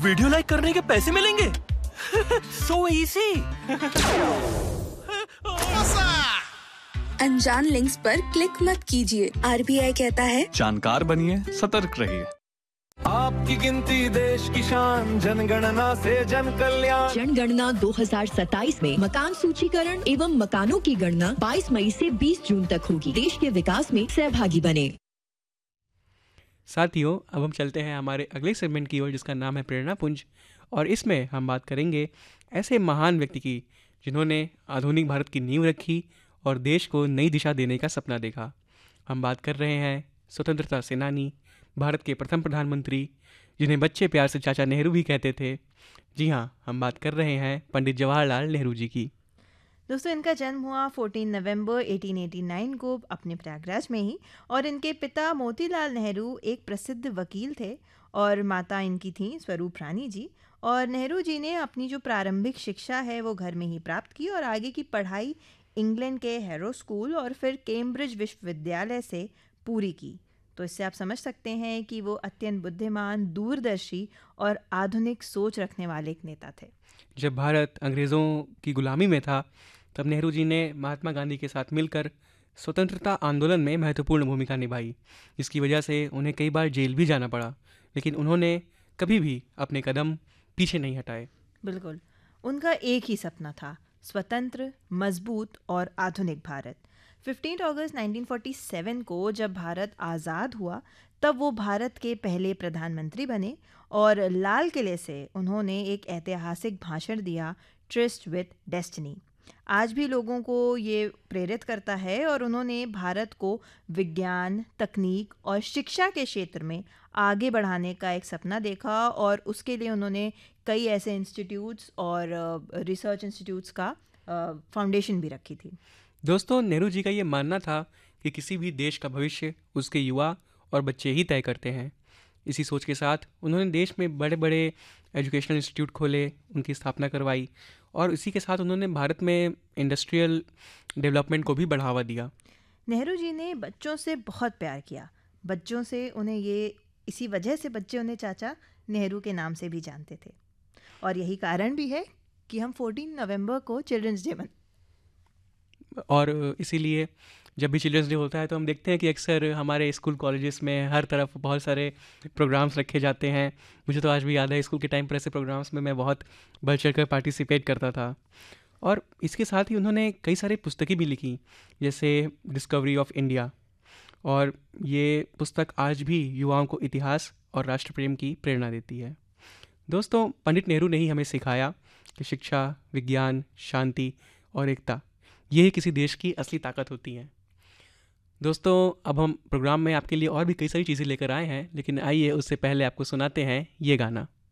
Video like करने के पैसे मिलेंगे? So easy. अनजान लिंक्स पर क्लिक मत कीजिए। RBI कहता है जानकार बनिए, सतर्क रहिए। आपकी गिनती देश की शान, जनगणना से जन कल्याण। जनगणना 2027 में मकान सूचीकरण एवं मकानों की गणना 22 मई से 20 जून तक होगी। देश के विकास में सहभागी बने। साथियों, अब हम चलते हैं हमारे अगले सेगमेंट की ओर, जिसका नाम है प्रेरणा पुंज। और इसमें हम बात करेंगे ऐसे महान व्यक्ति की जिन्होंने आधुनिक भारत की नींव रखी और देश को नई दिशा देने का सपना देखा। हम बात कर रहे हैं स्वतंत्रता सेनानी, भारत के प्रथम प्रधानमंत्री, जिन्हें बच्चे प्यार से चाचा नेहरू भी कहते थे। जी हाँ, हम बात कर रहे हैं पंडित जवाहरलाल नेहरू जी की। दोस्तों, इनका जन्म हुआ 14 नवंबर 1889 को अपने प्रयागराज में ही। और इनके पिता मोतीलाल नेहरू एक प्रसिद्ध वकील थे और माता इनकी थी स्वरूप रानी जी। और नेहरू जी ने अपनी जो प्रारंभिक शिक्षा है वो घर में ही प्राप्त की और आगे की पढ़ाई इंग्लैंड के हैरो स्कूल और फिर कैम्ब्रिज विश्वविद्यालय से पूरी की। तो इससे आप समझ सकते हैं कि वो अत्यंत बुद्धिमान, दूरदर्शी और आधुनिक सोच रखने वाले एक नेता थे। जब भारत अंग्रेज़ों की गुलामी में था, तब नेहरू जी ने महात्मा गांधी के साथ मिलकर स्वतंत्रता आंदोलन में महत्वपूर्ण भूमिका निभाई, जिसकी वजह से उन्हें कई बार जेल भी जाना पड़ा। लेकिन उन्होंने कभी भी अपने कदम पीछे नहीं हटाए। बिल्कुल, उनका एक ही सपना था, स्वतंत्र, मजबूत और आधुनिक भारत। 15 अगस्त 1947 को जब भारत आज़ाद हुआ, तब वो भारत के पहले प्रधानमंत्री बने और लाल किले से उन्होंने एक ऐतिहासिक भाषण दिया, ट्रिस्ट विद डेस्टिनी। आज भी लोगों को ये प्रेरित करता है और उन्होंने भारत को विज्ञान, तकनीक और शिक्षा के क्षेत्र में आगे बढ़ाने का एक सपना देखा और उसके लिए उन्होंने कई ऐसे इंस्टीट्यूट्स और रिसर्च इंस्टीट्यूट्स का फाउंडेशन भी रखी थी। दोस्तों, नेहरू जी का ये मानना था कि किसी भी देश का भविष्य उसके युवा और बच्चे ही तय करते हैं। इसी सोच के साथ उन्होंने देश में बड़े बड़े एजुकेशनल इंस्टीट्यूट खोले, उनकी स्थापना करवाई और इसी के साथ उन्होंने भारत में इंडस्ट्रियल डेवलपमेंट को भी बढ़ावा दिया। नेहरू जी ने बच्चों से बहुत प्यार किया। बच्चों से उन्हें ये इसी वजह से बच्चे उन्हें चाचा नेहरू के नाम से भी जानते थे। और यही कारण भी है कि हम 14 नवंबर को चिल्ड्रंस डे और इसीलिए जब भी चिल्ड्रंस डे होता है तो हम देखते हैं कि अक्सर हमारे स्कूल कॉलेजेस में हर तरफ बहुत सारे प्रोग्राम्स रखे जाते हैं। मुझे तो आज भी याद है, स्कूल के टाइम पर ऐसे प्रोग्राम्स में मैं बहुत बढ़ चढ़ कर पार्टिसिपेट करता था। और इसके साथ ही उन्होंने कई सारी पुस्तकें भी लिखी, जैसे डिस्कवरी ऑफ इंडिया। और ये पुस्तक आज भी युवाओं को इतिहास और राष्ट्र प्रेम की प्रेरणा देती है। दोस्तों, पंडित नेहरू ने ही हमें सिखाया कि शिक्षा, विज्ञान, शांति और एकता, ये ही किसी देश की असली ताकत होती है। दोस्तों, अब हम प्रोग्राम में आपके लिए और भी कई सारी चीज़ें लेकर आए हैं, लेकिन आइए उससे पहले आपको सुनाते हैं ये गाना।